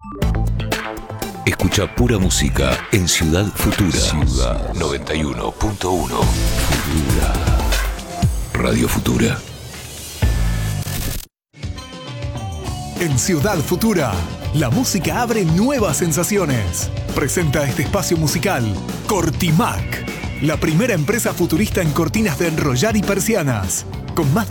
Escucha pura música en Ciudad Futura. Ciudad 91.1. Futura. Radio Futura. En Ciudad Futura, la música abre nuevas sensaciones. Presenta este espacio musical Cortimac, la primera empresa futurista en cortinas de enrollar y persianas, con más de